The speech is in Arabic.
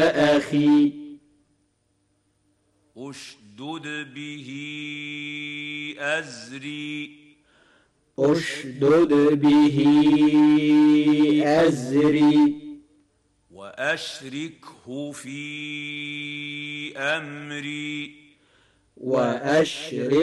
أخي أشدد به أزري أشدد به أزري وأشركه في أمري وأشرك